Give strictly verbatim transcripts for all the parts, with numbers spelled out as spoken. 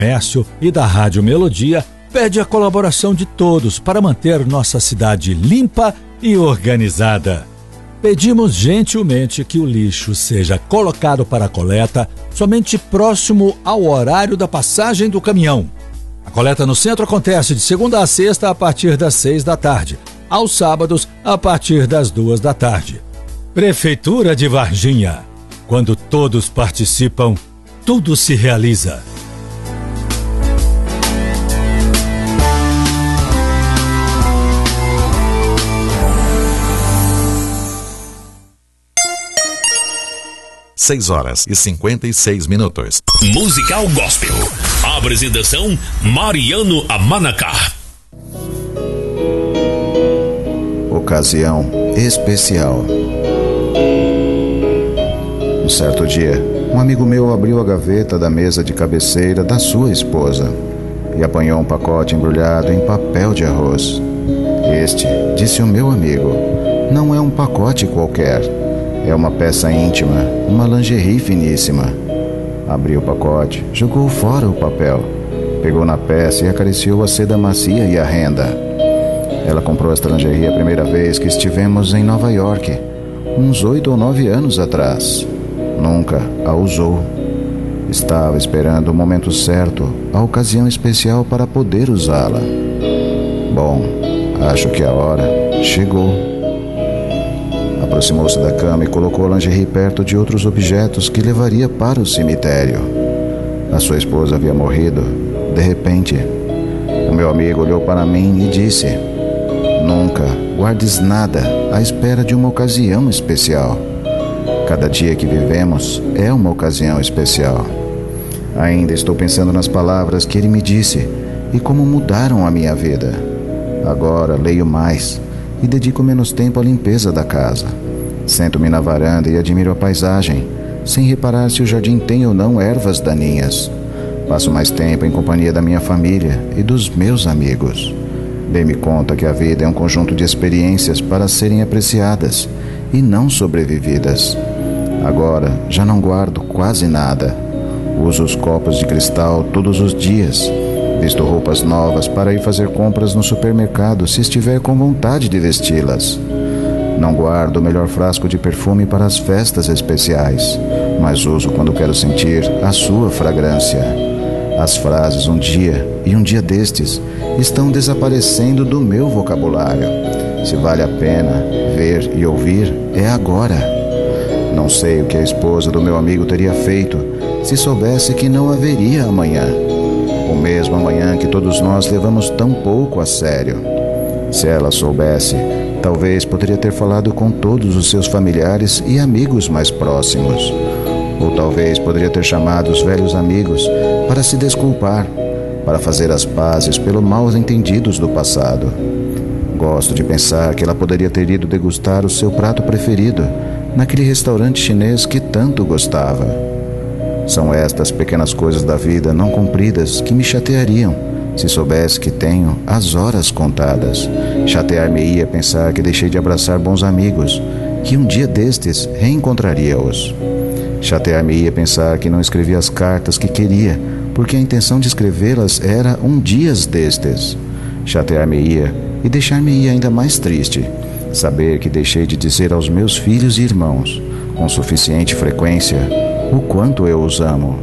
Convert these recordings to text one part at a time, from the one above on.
comércio e da Rádio Melodia pede a colaboração de todos para manter nossa cidade limpa e organizada. Pedimos gentilmente que o lixo seja colocado para coleta somente próximo ao horário da passagem do caminhão. A coleta no centro acontece de segunda a sexta a partir das seis da tarde, aos sábados a partir das duas da tarde. Prefeitura de Varginha. Quando todos participam, tudo se realiza. seis horas e cinquenta e seis minutos. Musical Gospel. Apresentação Mariano Amanacá. Ocasião especial. Um certo dia, um amigo meu abriu a gaveta da mesa de cabeceira da sua esposa e apanhou um pacote embrulhado em papel de arroz. Este, disse o meu amigo, não é um pacote qualquer. É uma peça íntima, uma lingerie finíssima. Abriu o pacote, jogou fora o papel, pegou na peça e acariciou a seda macia e a renda. Ela comprou esta lingerie a primeira vez que estivemos em Nova York, uns oito ou nove anos atrás. Nunca a usou. Estava esperando o momento certo, a ocasião especial para poder usá-la. Bom, acho que a hora chegou. Aproximou-se da cama e colocou a lingerie perto de outros objetos que levaria para o cemitério. A sua esposa havia morrido, de repente. O meu amigo olhou para mim e disse: nunca guardes nada à espera de uma ocasião especial. Cada dia que vivemos é uma ocasião especial. Ainda estou pensando nas palavras que ele me disse e como mudaram a minha vida. Agora leio mais e dedico menos tempo à limpeza da casa. Sento-me na varanda e admiro a paisagem, sem reparar se o jardim tem ou não ervas daninhas. Passo mais tempo em companhia da minha família e dos meus amigos. Dei-me conta que a vida é um conjunto de experiências para serem apreciadas e não sobrevividas. Agora já não guardo quase nada. Uso os copos de cristal todos os dias. Visto roupas novas para ir fazer compras no supermercado se estiver com vontade de vesti-las. Não guardo o melhor frasco de perfume para as festas especiais, mas uso quando quero sentir a sua fragrância. As frases um dia e um dia destes estão desaparecendo do meu vocabulário. Se vale a pena ver e ouvir, é agora. Não sei o que a esposa do meu amigo teria feito se soubesse que não haveria amanhã. O mesmo amanhã que todos nós levamos tão pouco a sério. Se ela soubesse, talvez poderia ter falado com todos os seus familiares e amigos mais próximos. Ou talvez poderia ter chamado os velhos amigos para se desculpar, para fazer as pazes pelos mal-entendidos do passado. Gosto de pensar que ela poderia ter ido degustar o seu prato preferido naquele restaurante chinês que tanto gostava. São estas pequenas coisas da vida não cumpridas que me chateariam se soubesse que tenho as horas contadas. Chatear-me-ia pensar que deixei de abraçar bons amigos, que um dia destes reencontraria-os. Chatear-me-ia pensar que não escrevi as cartas que queria, porque a intenção de escrevê-las era um dias destes. Chatear-me-ia e deixar-me-ia ainda mais triste saber que deixei de dizer aos meus filhos e irmãos, com suficiente frequência, o quanto eu os amo.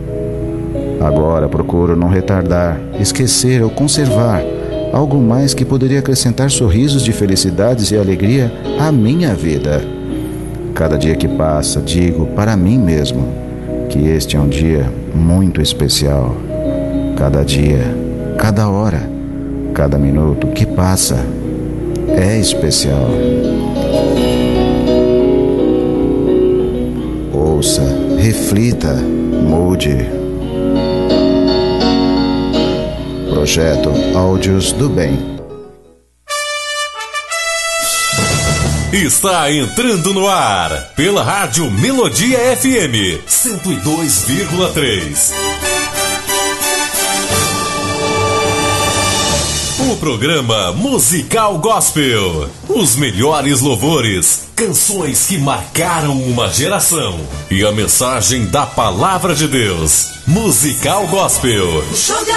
Agora procuro não retardar, esquecer ou conservar algo mais que poderia acrescentar sorrisos de felicidades e alegria à minha vida. Cada dia que passa, digo para mim mesmo que este é um dia muito especial. Cada dia, cada hora, cada minuto que passa é especial. Ouça, reflita, mude. Projeto Áudios do Bem. Está entrando no ar pela Rádio Melodia F M cento e dois vírgula três. O programa Musical Gospel. Os melhores louvores, canções que marcaram uma geração e a mensagem da Palavra de Deus. Musical Gospel.